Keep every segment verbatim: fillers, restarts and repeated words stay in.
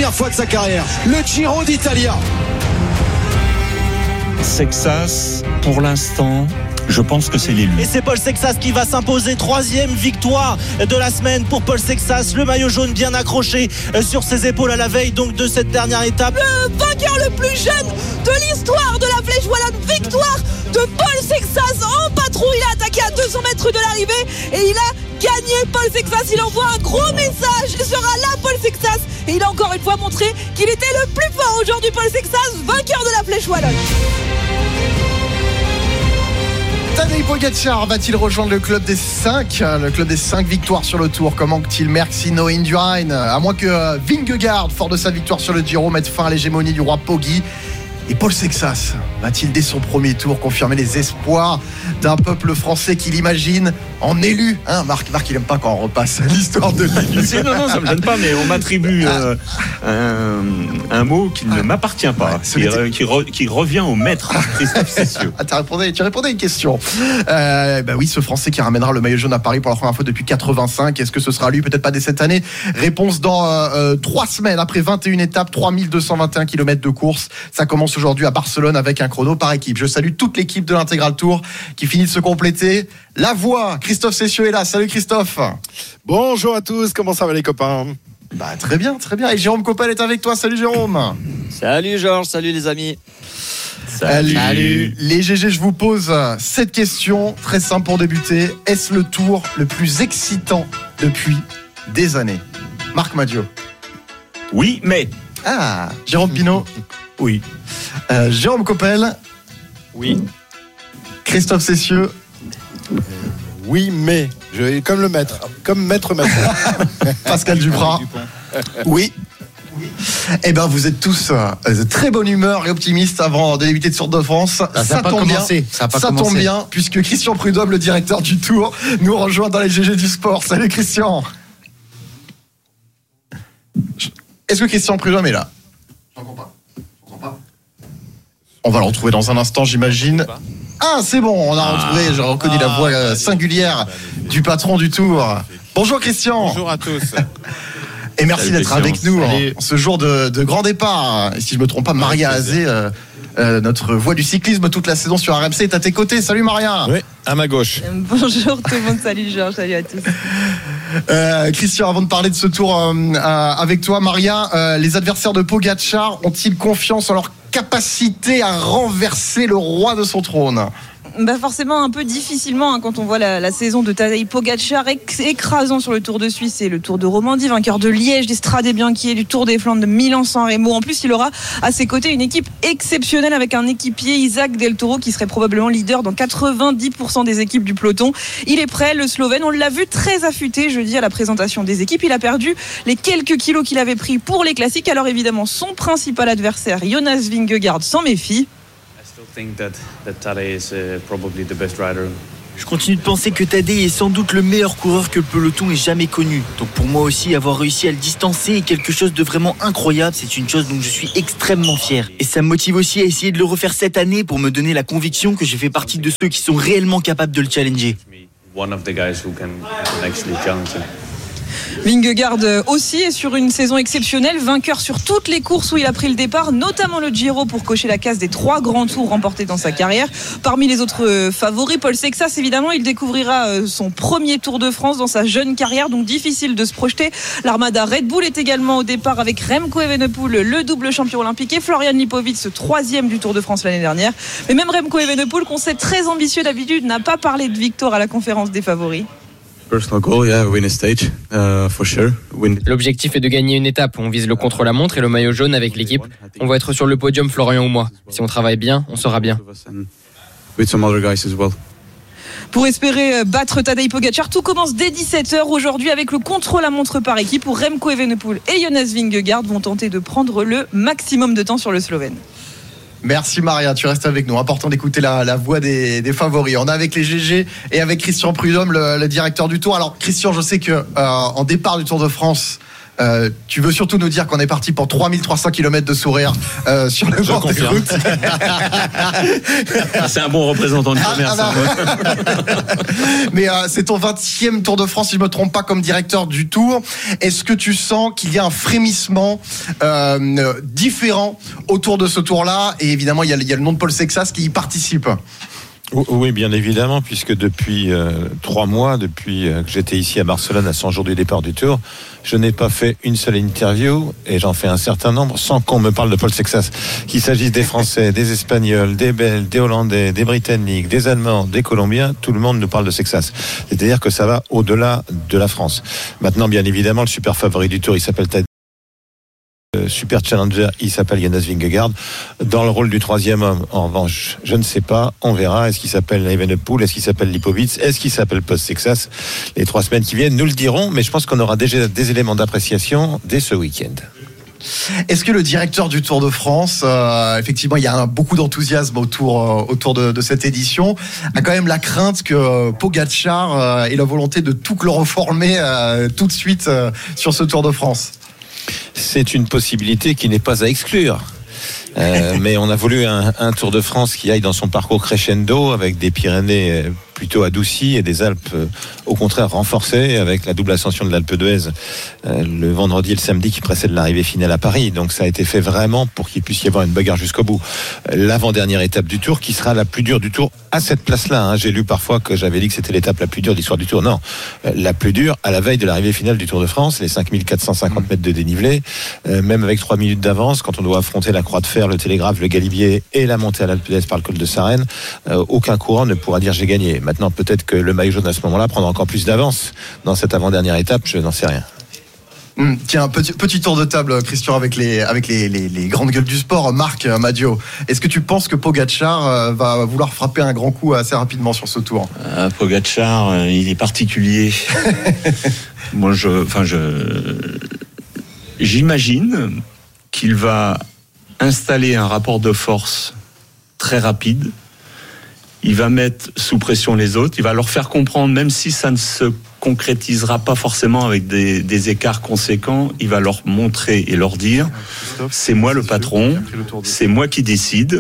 première fois de sa carrière. Le Giro d'Italia. Sexas, pour l'instant, je pense que c'est l'élu. Et c'est Paul Sexas qui va s'imposer. Troisième victoire de la semaine pour Paul Sexas. Le maillot jaune bien accroché sur ses épaules à la veille donc de cette dernière étape. Le vainqueur le plus jeune de l'histoire de la Flèche Wallonne. Victoire de Paul Sexas en patrouille. Il a attaqué à deux cents mètres de l'arrivée et il a gagné. Paul Sexas, il envoie un gros message. Il sera là, Paul Sexas. Et il a encore une fois montré qu'il était le plus fort aujourd'hui. Paul Sexas, vainqueur de la Flèche Wallonne. Tadej Pogačar va-t-il rejoindre le club des cinq, le club des cinq victoires sur le Tour? Comment manque-t-il Merckxino Indurain? À moins que Vingegaard, fort de sa victoire sur le Giro, mette fin à l'hégémonie du roi Poggi. Et Paul Sexas va-t-il dès son premier tour confirmer les espoirs d'un peuple français qui l'imagine en élu, hein, Marc, Marc, il aime pas quand on repasse l'histoire de l'élu. Non, non, ça me gêne pas, mais on m'attribue euh, un, un mot qui ne m'appartient pas, ah, qui, re, qui, re, qui revient au maître Christophe Cessieux. Ah, tu répondais, tu répondais à une question. Euh, bah oui, ce Français qui ramènera le maillot jaune à Paris pour la première fois depuis quatre-vingt-cinq. Est-ce que ce sera lui? Peut-être pas dès cette année. Réponse dans euh, trois semaines après vingt et une étapes, trois mille deux cent vingt et un kilomètres de course. Ça commence aujourd'hui à Barcelone avec un chrono par équipe. Je salue toute l'équipe de l'Intégral Tour qui finit de se compléter. La voix, Christophe Cessieux est là. Salut Christophe. Bonjour à tous, comment ça va les copains? Bah très bien, très bien. Et Jérôme Coppel est avec toi. Salut Jérôme. Salut Georges, salut les amis. Salut. Salut. Les G G, je vous pose cette question très simple pour débuter. Est-ce le tour le plus excitant depuis des années? Marc Madiot. Oui, mais. Ah, Jérôme Pinault. Oui. Euh, Jérôme Coppel. Oui. Christophe Cessieux. Euh, oui, mais. Je vais comme le maître. Comme maître maître. Pascal Duprat. Oui. Eh ben, vous êtes tous euh, de très bonne humeur et optimistes avant de débuter de Tour de France. Ça, ça, ça tombe bien. Ça, ça tombe bien, puisque Christian Prudhomme, le directeur du Tour, nous rejoint dans les G G du sport. Salut Christian. Est-ce que Christian Prudhomme est là? J'entends pas. J'entends pas. On va le retrouver dans un instant, j'imagine. Ah, c'est bon, on a retrouvé, j'ai reconnu ah, la voix euh, singulière du patron du Tour. Bonjour Christian. Bonjour à tous. Et merci Salut d'être Christian. avec nous Salut. en ce jour de, de grand départ. Et si je ne me trompe pas, Maria Azé, euh, euh, notre voix du cyclisme toute la saison sur R M C, est à tes côtés. Salut Maria. Oui, à ma gauche. Bonjour tout le monde, salut Georges, salut à tous. Euh, Christian, avant de parler de ce tour euh, euh, avec toi, Maria, euh, les adversaires de Pogačar ont-ils confiance en leur capacité à renverser le roi de son trône? Bah forcément un peu difficilement hein, quand on voit la, la saison de Tadej Pogačar éc- écrasant sur le Tour de Suisse et le Tour de Romandie, vainqueur de Liège, des Strade Bianchi, du Tour des Flandres, de Milan-San Remo. En plus, il aura à ses côtés une équipe exceptionnelle avec un équipier, Isaac Del Toro, qui serait probablement leader dans quatre-vingt-dix pour cent des équipes du peloton. Il est prêt, le Slovène. On l'a vu très affûté jeudi à la présentation des équipes. Il a perdu les quelques kilos qu'il avait pris pour les classiques. Alors évidemment, son principal adversaire, Jonas Vingegaard, s'en méfie. Je continue de penser que Tadej est sans doute le meilleur coureur que le peloton ait jamais connu. Donc pour moi aussi, avoir réussi à le distancer est quelque chose de vraiment incroyable. C'est une chose dont je suis extrêmement fier. Et ça me motive aussi à essayer de le refaire cette année pour me donner la conviction que j'ai fait partie de ceux qui sont réellement capables de le challenger. Vingegaard aussi est sur une saison exceptionnelle, vainqueur sur toutes les courses où il a pris le départ, notamment le Giro pour cocher la case des trois grands tours remportés dans sa carrière. Parmi les autres favoris, Paul Sexas évidemment, il découvrira son premier Tour de France dans sa jeune carrière, donc difficile de se projeter. L'armada Red Bull est également au départ avec Remco Evenepoel, le double champion olympique, et Florian Lipovic, troisième du Tour de France l'année dernière. Mais même Remco Evenepoel, qu'on sait très ambitieux d'habitude, n'a pas parlé de victoire à la conférence des favoris. L'objectif est de gagner une étape. On vise le contre-la-montre et le maillot jaune avec l'équipe. On va être sur le podium, Florian ou moi. Si on travaille bien, on sera bien. Pour espérer battre Tadej Pogačar, tout commence dès dix-sept heures aujourd'hui avec le contre-la-montre par équipe où Remco Evenepoel et Jonas Vingegaard vont tenter de prendre le maximum de temps sur le Slovène. Merci Maria, tu restes avec nous. Important d'écouter la, la voix des, des favoris. On est avec les G G et avec Christian Prudhomme, le, le directeur du Tour. Alors Christian, je sais que euh, en départ du Tour de France, Euh, tu veux surtout nous dire qu'on est parti pour trois mille trois cents kilomètres de sourire euh, sur le bord des routes. C'est un bon représentant du commerce. Ah, ah bah. Mais euh, c'est ton vingtième Tour de France, si je ne me trompe pas, comme directeur du Tour. Est-ce que tu sens qu'il y a un frémissement euh, différent autour de ce Tour-là? Et évidemment, il y, a, il y a le nom de Paul Sexas qui y participe. Oui, bien évidemment, puisque depuis euh, trois mois, depuis euh, que j'étais ici à Barcelone à cent jours du départ du Tour, je n'ai pas fait une seule interview, et j'en fais un certain nombre, sans qu'on me parle de Paul Sexas. Qu'il s'agisse des Français, des Espagnols, des Belges, des Hollandais, des Britanniques, des Allemands, des Colombiens, tout le monde nous parle de Sexas. C'est-à-dire que ça va au-delà de la France. Maintenant, bien évidemment, le super favori du Tour, il s'appelle Tadej. Super challenger, il s'appelle Jonas Vingegaard. Dans le rôle du troisième homme, en revanche, je ne sais pas, on verra. Est-ce qu'il s'appelle Evenepoel? Est-ce qu'il s'appelle Lipovic? Est-ce qu'il s'appelle Paul Sexas? Les trois semaines qui viennent nous le diront, mais je pense qu'on aura déjà des éléments d'appréciation dès ce week-end. Est-ce que le directeur du Tour de France, euh, effectivement, il y a un, beaucoup d'enthousiasme autour, euh, autour de, de cette édition, a quand même la crainte que euh, Pogačar euh, ait la volonté de tout chloroformer euh, tout de suite euh, sur ce Tour de France? C'est une possibilité qui n'est pas à exclure. Euh, mais on a voulu un, un Tour de France qui aille dans son parcours crescendo, avec des Pyrénées plutôt adoucies et des Alpes au contraire renforcées, avec la double ascension de l'Alpe d'Huez euh, le vendredi et le samedi qui précède l'arrivée finale à Paris. Donc ça a été fait vraiment pour qu'il puisse y avoir une bagarre jusqu'au bout. L'avant-dernière étape du Tour qui sera la plus dure du Tour à cette place-là, hein. J'ai lu parfois que j'avais dit que c'était l'étape la plus dure de l'histoire du Tour. Non, la plus dure à la veille de l'arrivée finale du Tour de France, les cinq mille quatre cent cinquante mètres de dénivelé, euh, même avec trois minutes d'avance, quand on doit affronter la Croix de Fer, le Télégraphe, le Galibier et la montée à l'Alpe d'Huez par le col de Sarenne, euh, aucun coureur ne pourra dire j'ai gagné. Maintenant, peut-être que le maillot jaune à ce moment-là prendra encore plus d'avance dans cette avant-dernière étape, je n'en sais rien. Mmh, tiens, petit, petit tour de table, Christian, avec les, avec les, les, les grandes gueules du sport. Marc, Madio, est-ce que tu penses que Pogačar va vouloir frapper un grand coup assez rapidement sur ce tour? euh, Pogačar, euh, il est particulier. Moi, je, enfin, je, j'imagine qu'il va installer un rapport de force très rapide. Il va mettre sous pression les autres. Il va leur faire comprendre, même si ça ne se concrétisera pas forcément avec des, des écarts conséquents, il va leur montrer et leur dire c'est moi le patron, c'est moi qui décide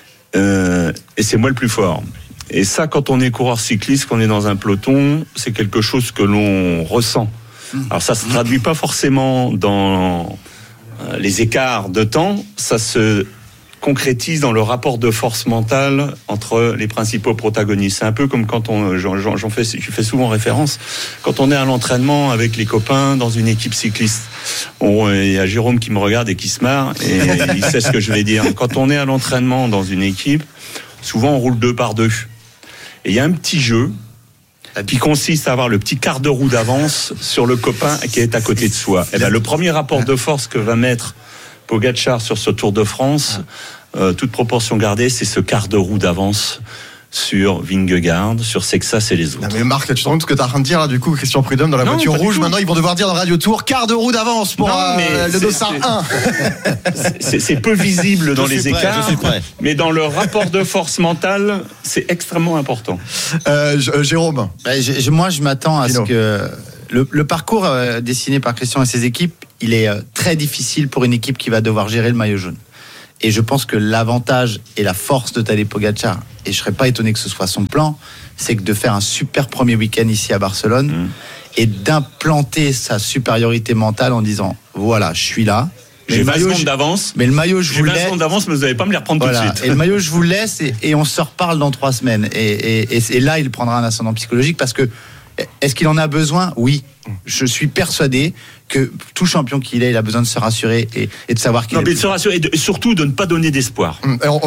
euh, et c'est moi le plus fort. Et ça, quand on est coureur cycliste, qu'on est dans un peloton, c'est quelque chose que l'on ressent. Alors ça se traduit pas forcément dans les écarts de temps, ça se concrétise dans le rapport de force mentale entre les principaux protagonistes. C'est un peu comme quand on, j'en, j'en fais, je fais souvent référence, quand on est à l'entraînement avec les copains dans une équipe cycliste. Bon, il y a Jérôme qui me regarde et qui se marre, et il sait ce que je vais dire. Quand on est à l'entraînement dans une équipe, souvent on roule deux par deux. Et il y a un petit jeu qui consiste à avoir le petit quart de roue d'avance sur le copain qui est à côté de soi. Et ben, le premier rapport de force que va mettre Pogačar sur ce Tour de France, euh, toute proportion gardée, c'est ce quart de roue d'avance sur Vingegaard, sur Sexas et les autres. Non mais Marc, tu te rends compte ce que tu es en train de dire là, du coup, Christian Prudhomme dans la non, voiture rouge, maintenant ils vont devoir dire dans Radio Tour quart de roue d'avance pour non, euh, le dossard un. C'est, c'est peu visible dans je les prêt, écarts, mais dans le rapport de force mentale, c'est extrêmement important. Euh, Jérôme, bah, je, moi je m'attends à Dino. ce que le, le parcours euh, dessiné par Christian et ses équipes, il est euh, très difficile pour une équipe qui va devoir gérer le maillot jaune. Et je pense que l'avantage et la force de Tadej Pogačar, et je ne serais pas étonné que ce soit son plan, c'est que de faire un super premier week-end ici à Barcelone mmh. et d'implanter sa supériorité mentale en disant voilà, je suis là. J'ai vingt secondes d'avance. Mais le maillot, je J'ai vous vingt laisse. secondes d'avance, mais vous n'allez pas me les reprendre voilà. tout de suite. Et le maillot, je vous le laisse et, et on se reparle dans trois semaines. Et, et, et, et là, il prendra un ascendant psychologique parce que est-ce qu'il en a besoin? Oui. Je suis persuadé que tout champion qu'il est, il a besoin de se rassurer et, et de savoir qu'il non, est. mais de se rassurer et, de, et surtout de ne pas donner d'espoir. Mmh, on,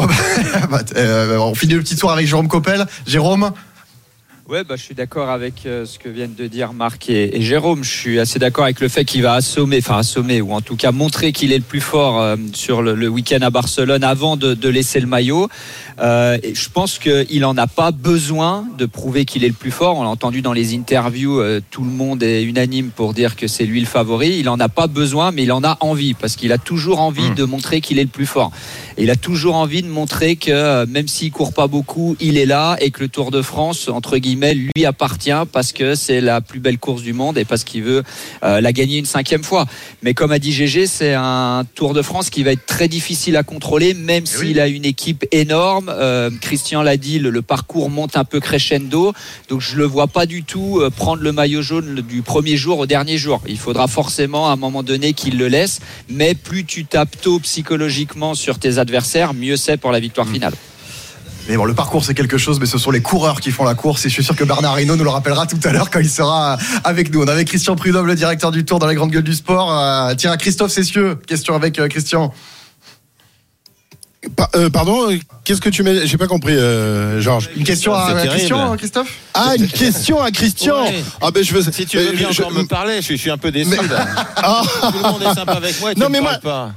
euh, on finit le petit tour avec Jérôme Coppel. Jérôme? Ouais, bah, je suis d'accord avec euh, ce que viennent de dire Marc et, et Jérôme. Je suis assez d'accord avec le fait qu'il va assommer, enfin assommer, ou en tout cas montrer qu'il est le plus fort euh, sur le, le week-end à Barcelone avant de, de laisser le maillot. Euh, et je pense qu'il n'en a pas besoin de prouver qu'il est le plus fort. On l'a entendu dans les interviews, euh, tout le monde est unanime pour dire que c'est lui le favori. Il n'en a pas besoin, mais il en a envie, parce qu'il a toujours envie mmh. de montrer qu'il est le plus fort. Et il a toujours envie de montrer que euh, même s'il ne court pas beaucoup, il est là, et que le Tour de France, entre guillemets, lui appartient, parce que c'est la plus belle course du monde et parce qu'il veut euh, la gagner une cinquième fois. Mais comme a dit Gégé, c'est un Tour de France qui va être très difficile à contrôler, même et s'il oui. a une équipe énorme. Euh, Christian l'a dit, le, le parcours monte un peu crescendo, donc je le vois pas du tout euh, prendre le maillot jaune du premier jour au dernier jour. Il faudra forcément à un moment donné qu'il le laisse, mais plus tu tapes tôt psychologiquement sur tes adversaires, mieux c'est pour la victoire finale. Mais bon, le parcours c'est quelque chose, mais ce sont les coureurs qui font la course, et je suis sûr que Bernard Hinault nous le rappellera tout à l'heure quand il sera avec nous. On avait Christian Prudhomme, le directeur du Tour, dans la grande gueule du sport. Euh, tiens, Christophe Cessieux, question avec euh, Christian. Pa- euh, pardon, qu'est-ce que tu mets ? J'ai pas compris, euh, Georges. Une question à, à Christian, Christophe ? Ah, une question à Christian. Ouais. Ah ben je veux. Si tu veux bien je, encore je... me parler, je, je suis un peu déçu. Mais... Là. Ah. Tout le monde est sympa avec moi. Et tu non me mais parles moi. Pas.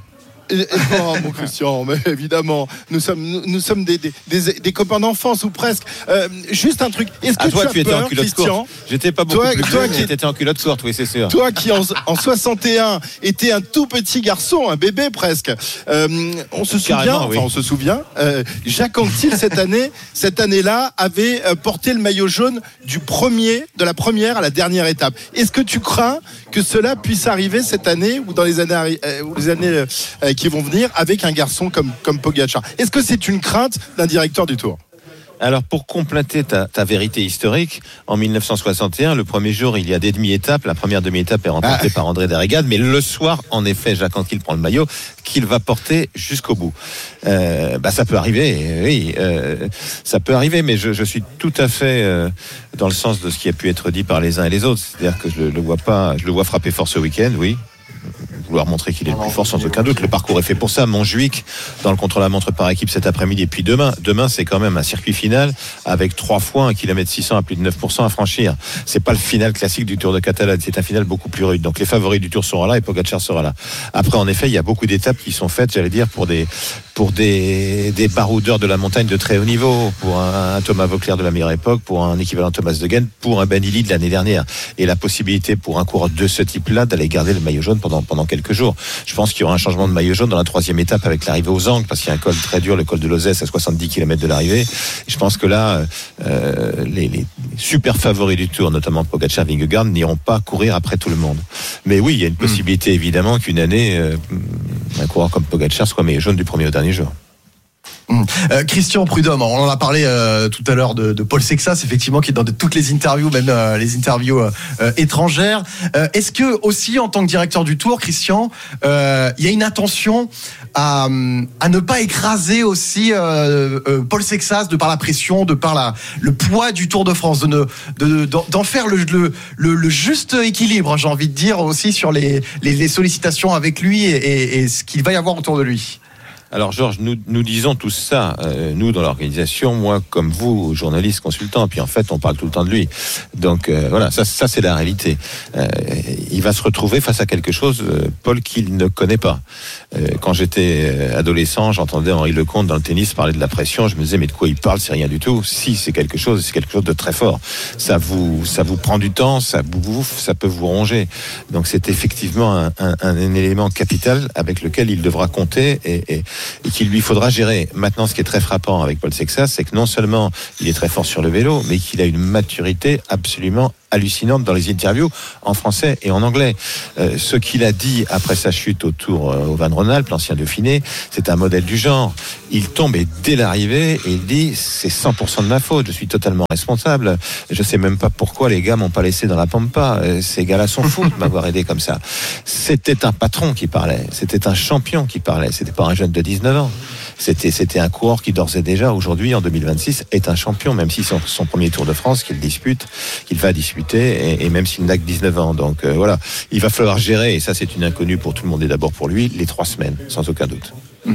Oh mon Christian, mais évidemment, nous sommes nous, nous sommes des, des, des, des copains d'enfance ou presque. Euh, juste un truc. Est-ce que ah, toi, tu as tu étais peur, en culotte Christian courte. J'étais pas beaucoup toi, plus toi vieux, qui mais t'étais en culotte courte, oui, c'est sûr. Toi qui en, en soixante et un était un tout petit garçon, un bébé presque. Euh, on se souvient, Carrément, oui. enfin on se souvient. Euh, Jacques Anquetil cette année, cette année-là, avait porté le maillot jaune du premier, de la première à la dernière étape. Est-ce que tu crains que cela puisse arriver cette année ou dans les années, euh, les années euh, qui vont venir avec un garçon comme, comme Pogačar? Est-ce que c'est une crainte d'un directeur du Tour? Alors, pour compléter ta, ta vérité historique, en mille neuf cent soixante et un, le premier jour, il y a des demi-étapes. La première demi-étape est remportée ah. par André Darrigade, mais le soir, en effet, Jacques Anquetil prend le maillot qu'il va porter jusqu'au bout. Euh, bah, ça peut arriver, oui, euh, ça peut arriver, mais je, je suis tout à fait euh, dans le sens de ce qui a pu être dit par les uns et les autres. C'est-à-dire que je le vois pas, je le vois frapper fort ce week-end, oui. Vouloir montrer qu'il est le plus fort sans aucun doute. Le parcours est fait pour ça. Montjuic dans le contre-la-montre par équipe cet après-midi, et puis demain. Demain, c'est quand même un circuit final avec trois fois un kilomètre six cents à plus de neuf pour cent à franchir. C'est pas le final classique du Tour de Catalogne. C'est un final beaucoup plus rude. Donc les favoris du Tour seront là et Pogačar sera là. Après, en effet, il y a beaucoup d'étapes qui sont faites, j'allais dire, pour des pour des des baroudeurs de la montagne de très haut niveau, pour un, un Thomas Voeckler de la meilleure époque, pour un équivalent Thomas de Gendt, pour un Ben Illy de l'année dernière. Et la possibilité pour un coureur de ce type-là d'aller garder le maillot jaune pendant pendant quelques jours. Je pense qu'il y aura un changement de maillot jaune dans la troisième étape avec l'arrivée aux Angles, parce qu'il y a un col très dur, le col de Lozès à soixante-dix kilomètres de l'arrivée. Et je pense que là, euh, les, les super favoris du Tour, notamment Pogačar, Vingegaard, n'iront pas courir après tout le monde. Mais oui, il y a une possibilité évidemment qu'une année, euh, un coureur comme Pogačar soit maillot jaune du premier au dernier jour. Mmh. Euh, Christian Prudhomme, on en a parlé euh, tout à l'heure de, de Paul Sexas, effectivement, qui est dans de, toutes les interviews, même euh, les interviews euh, étrangères. Euh, est-ce que aussi, en tant que directeur du Tour, Christian, euh, il y a une attention à, à ne pas écraser aussi euh, euh, Paul Sexas de par la pression, de par la, le poids du Tour de France, de ne, de, d'en, d'en faire le, le, le, le juste équilibre, j'ai envie de dire, aussi sur les, les, les sollicitations avec lui et, et, et ce qu'il va y avoir autour de lui? Alors Georges, nous, nous disons tout ça, euh, nous dans l'organisation, moi comme vous, journalistes, consultants, puis en fait on parle tout le temps de lui. Donc euh, voilà, ça, ça c'est la réalité. Euh, il va se retrouver face à quelque chose, euh, Paul, qu'il ne connaît pas. Euh, quand j'étais adolescent, j'entendais Henri Lecomte dans le tennis parler de la pression, je me disais mais de quoi il parle, c'est rien du tout. Si, c'est quelque chose, c'est quelque chose de très fort. Ça vous, ça vous prend du temps, ça vous bouffe, ça peut vous ronger. Donc c'est effectivement un, un, un élément capital avec lequel il devra compter et, et et qu'il lui faudra gérer. Maintenant, ce qui est très frappant avec Paul Sexas, c'est que non seulement il est très fort sur le vélo, mais qu'il a une maturité absolument hallucinante dans les interviews en français et en anglais. Euh, ce qu'il a dit après sa chute au Tour euh, au Van Ronalp, l'ancien Dauphiné, c'est un modèle du genre. Il tombe et dès l'arrivée, et il dit c'est cent pour cent de ma faute, je suis totalement responsable. Je sais même pas pourquoi les gars m'ont pas laissé dans la pampa. Euh, ces gars-là sont fous de m'avoir aidé comme ça. C'était un patron qui parlait, c'était un champion qui parlait, c'était pas un jeune de dix-neuf ans. C'était, c'était un coureur qui d'ores et déjà, aujourd'hui, en deux mille vingt-six, est un champion, même si c'est son premier Tour de France qu'il dispute, qu'il va disputer, et, et même s'il n'a que dix-neuf ans. Donc euh, voilà, il va falloir gérer, et ça c'est une inconnue pour tout le monde et d'abord pour lui, les trois semaines, sans aucun doute. Mmh.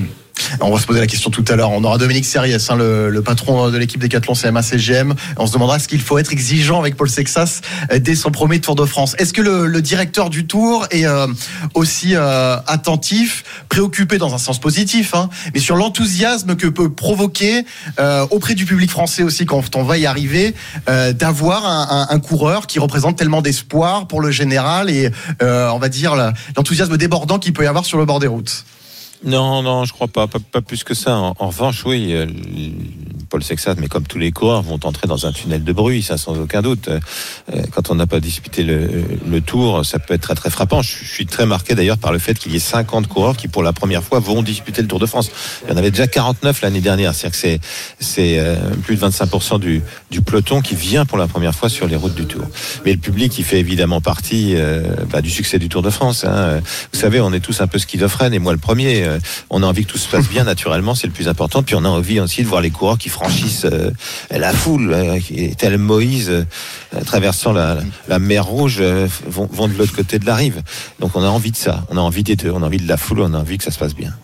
On va se poser la question tout à l'heure. On aura Dominique Sériès, hein, le, le patron de l'équipe Décathlon C M A C G M. On se demandera est-ce qu'il faut être exigeant avec Paul Sexas dès son premier Tour de France. Est-ce que le, le directeur du Tour est euh, aussi euh, attentif, préoccupé dans un sens positif, hein, mais sur l'enthousiasme que peut provoquer euh, auprès du public français aussi quand on va y arriver, euh, d'avoir un, un, un coureur qui représente tellement d'espoir pour le général et euh, on va dire l'enthousiasme débordant qu'il peut y avoir sur le bord des routes. Non, non, je crois pas, pas, pas plus que ça. En, en revanche, oui, euh, Paul Sexas, mais comme tous les coureurs, vont entrer dans un tunnel de bruit, ça sans aucun doute. Euh, quand on n'a pas disputé le, le Tour, ça peut être très très frappant. Je, je suis très marqué d'ailleurs par le fait qu'il y ait cinquante coureurs qui, pour la première fois, vont disputer le Tour de France. Il y en avait déjà quarante-neuf l'année dernière, c'est-à-dire que c'est, c'est euh, plus de vingt-cinq pour cent du, du peloton qui vient pour la première fois sur les routes du Tour. Mais le public, il fait évidemment partie euh, bah, du succès du Tour de France. Hein. Vous savez, on est tous un peu schizophrènes, et moi le premier. Euh, on a envie que tout se passe bien naturellement, c'est le plus important. Puis on a envie aussi de voir les coureurs qui franchissent euh, la foule, euh, qui, tel Moïse, euh, traversant la, la mer Rouge, euh, vont, vont de l'autre côté de la rive. Donc on a envie de ça, on a envie des deux, on a envie de la foule, on a envie que ça se passe bien.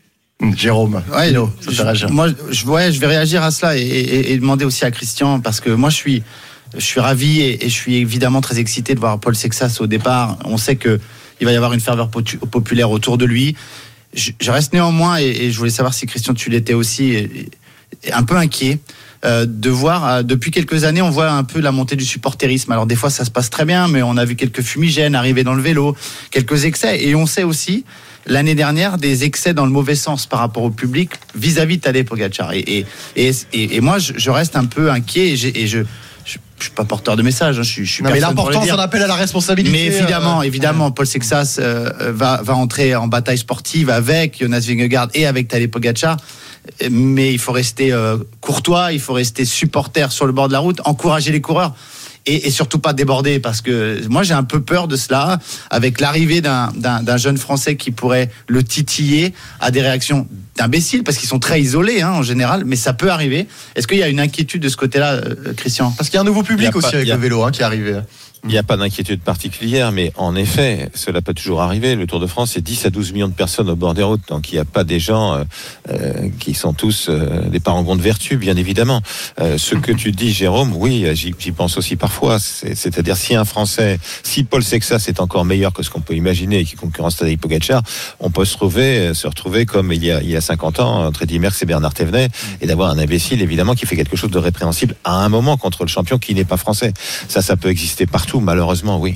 Jérôme, ouais, je, moi, je, ouais, je vais réagir à cela et, et, et demander aussi à Christian, parce que moi je suis, je suis ravi et, et je suis évidemment très excité de voir Paul Sexas au départ. On sait que il va y avoir une ferveur populaire autour de lui. Je, je reste néanmoins, et, et je voulais savoir si Christian tu l'étais aussi, et, et un peu inquiet euh, de voir, euh, depuis quelques années, on voit un peu la montée du supporterisme. Alors des fois ça se passe très bien, mais on a vu quelques fumigènes arriver dans le vélo, quelques excès, et on sait aussi, l'année dernière, des excès dans le mauvais sens par rapport au public vis-à-vis de Tadej Pogačar. Et, et, et, et, et moi, je, je reste un peu inquiet, et, j'ai, et je... Je ne suis pas porteur de message, hein, je suis, je suis non, mais l'important, c'est un appel à la responsabilité. Mais évidemment, euh... évidemment, Paul Sexas euh, va, va entrer en bataille sportive avec Jonas Vingegaard et avec Tadej Pogačar. Mais il faut rester euh, courtois, il faut rester supporter sur le bord de la route, encourager les coureurs. Et, et surtout pas déborder, parce que moi j'ai un peu peur de cela, avec l'arrivée d'un, d'un, d'un jeune Français qui pourrait le titiller à des réactions d'imbéciles, parce qu'ils sont très isolés hein, en général, mais ça peut arriver. Est-ce qu'il y a une inquiétude de ce côté-là, euh, Christian ? Parce qu'il y a un nouveau public aussi pas, avec le vélo hein, qui est arrivé. Il n'y a pas d'inquiétude particulière, mais en effet, cela peut toujours arriver. Le Tour de France, c'est dix à douze millions de personnes au bord des routes, donc il n'y a pas des gens euh, euh, qui sont tous euh, des parangons de vertu, bien évidemment. Euh, ce que tu dis, Jérôme, oui, j'y, j'y pense aussi parfois. C'est, c'est-à-dire, si un Français, si Paul Sexas est encore meilleur que ce qu'on peut imaginer et qui concurrence Tadej Pogačar, on peut se retrouver, se retrouver comme il y a, il y a cinquante ans, entre Eddy Merckx et Bernard Thévenet, et d'avoir un imbécile, évidemment, qui fait quelque chose de répréhensible à un moment contre le champion qui n'est pas français. Ça, ça peut exister partout. Malheureusement, oui.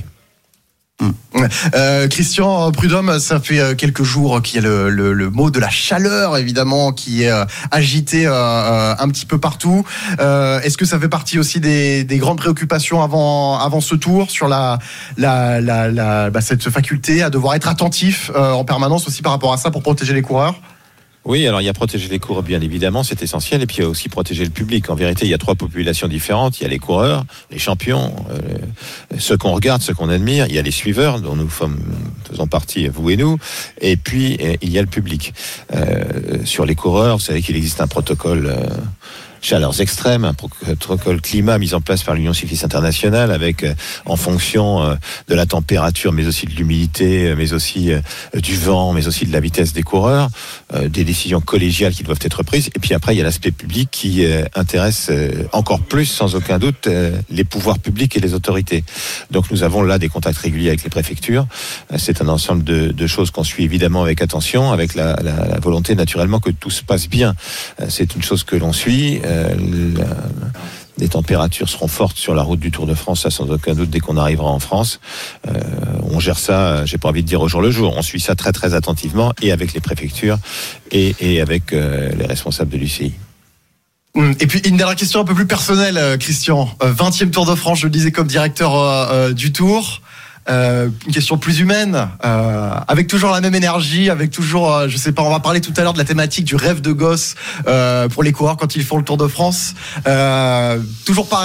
Euh, Christian Prudhomme, ça fait quelques jours qu'il y a le, le, le mot de la chaleur, évidemment, qui est agité euh, un petit peu partout. Euh, est-ce que ça fait partie aussi des, des grandes préoccupations avant, avant ce tour sur la, la, la, la, bah, cette faculté à devoir être attentif euh, en permanence aussi par rapport à ça pour protéger les coureurs ? Oui, alors il y a protéger les coureurs, bien évidemment, c'est essentiel. Et puis il y a aussi protéger le public. En vérité, il y a trois populations différentes. Il y a les coureurs, les champions, euh, ceux qu'on regarde, ceux qu'on admire. Il y a les suiveurs, dont nous sommes, faisons partie, vous et nous. Et puis, il y a le public. Euh, sur les coureurs, vous savez qu'il existe un protocole... Euh, chaleurs extrêmes, un protocole climat mis en place par l'Union cycliste internationale avec, euh, en fonction euh, de la température, mais aussi de l'humidité, mais aussi euh, du vent, mais aussi de la vitesse des coureurs, euh, des décisions collégiales qui doivent être prises. Et puis après, il y a l'aspect public qui euh, intéresse euh, encore plus, sans aucun doute, euh, les pouvoirs publics et les autorités. Donc nous avons là des contacts réguliers avec les préfectures. Euh, c'est un ensemble de, de choses qu'on suit évidemment avec attention, avec la, la, la volonté naturellement que tout se passe bien. Euh, c'est une chose que l'on suit. Euh, la, les températures seront fortes sur la route du Tour de France, ça sans aucun doute, dès qu'on arrivera en France. Euh, on gère ça, j'ai pas envie de dire au jour le jour, on suit ça très très attentivement, et avec les préfectures et, et avec euh, les responsables de l'U C I. Et puis une dernière question un peu plus personnelle, Christian. vingtième Tour de France, je le disais, comme directeur euh, du Tour. Euh, une question plus humaine, euh, avec toujours la même énergie, avec toujours, euh, je sais pas, on va parler tout à l'heure de la thématique du rêve de gosse euh, pour les coureurs quand ils font le Tour de France. Euh, toujours pareil.